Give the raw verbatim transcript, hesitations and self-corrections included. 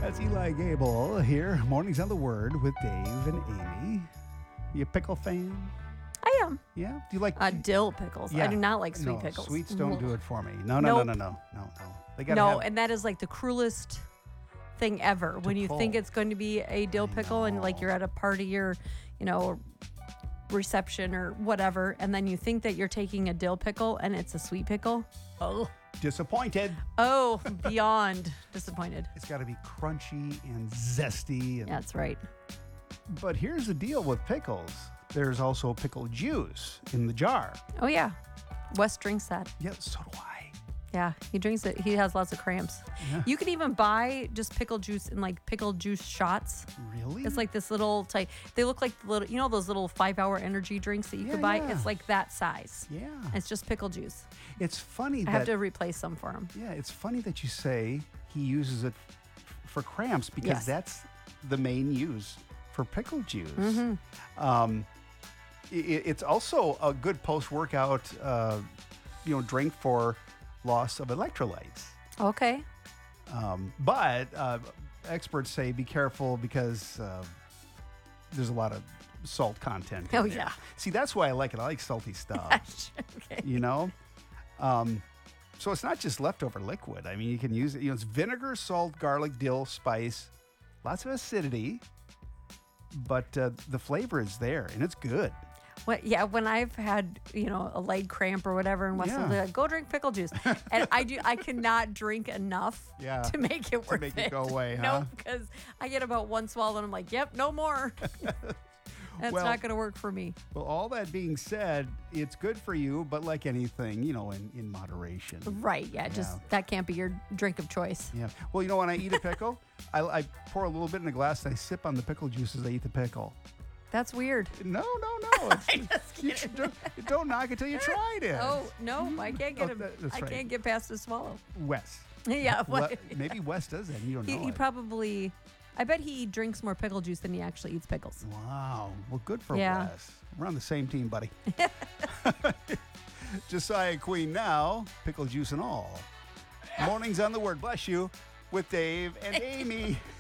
That's Eli Gable here. Mornings on the Word with Dave and Amy. You a pickle fan? I am. Yeah? Do you like Uh, dill pickles. Yeah. I do not like sweet no, pickles. Sweets don't Ugh. do it for me. No, no, Nope. no, no, no, no, no. They gotta No, have, and that is like the cruelest thing ever. When you think pull. it's going to be a dill I pickle and like know. you're at a party or, you know, reception or whatever, and then you think that you're taking a dill pickle and it's a sweet pickle. Oh, disappointed. oh, beyond disappointed. It's got to be crunchy and zesty. And, That's right. But here's the deal with pickles. There's also pickle juice in the jar. Oh yeah, Wes drinks that. Yeah, so do I. Yeah, he drinks it. He has lots of cramps. Yeah. You can even buy just pickle juice in like pickle juice shots. Really? It's like this little type. They look like little, you know, those little five-hour energy drinks that you Yeah, could buy. yeah. It's like that size. Yeah. It's just pickle juice. It's funny I that have to replace some for him. Yeah, it's funny that you say he uses it f- for cramps because Yes. that's the main use for pickle juice. Mm-hmm. Um, i it's also a good post-workout, uh, you know, drink for loss of electrolytes. Okay. Um, but uh, experts say be careful because uh, there's a lot of salt content. in Oh, there. yeah. See, that's why I like it. I like salty stuff. Okay. You know, um, so it's not just leftover liquid. I mean, you can use it. You know, it's vinegar, salt, garlic, dill, spice, lots of acidity, but uh, the flavor is there and it's good. What? Yeah. When I've had, you know, a leg cramp or whatever, and Wes will be Yeah. like, "Go drink pickle juice," and I do. I cannot drink enough Yeah. to make it worth make it go away, huh? Nope, because I get about one swallow and I'm like, "Yep, no more." That's Well- not going to work for me. Well, all that being said, it's good for you, but like anything, you know, in, in moderation. Right. Yeah. Just Yeah. that can't be your drink of choice. Yeah. Well, you know, when I eat a pickle, I, I pour a little bit in a glass and I sip on the pickle juice as I eat the pickle. That's weird. No, no, no. It's, you should- don't, don't knock it till you tried it. Oh no, I can't Oh, get him. that- that's I right. can't get past the swallow. Wes. Yeah. Le- what- maybe Wes does that and you don't He, know he it. probably. I bet he drinks more pickle juice than he actually eats pickles. Wow. Well, good for Yeah. Wes. We're on the same team, buddy. Josiah Queen now, pickle juice and all. Mornings on the Word. Bless you with Dave and Amy.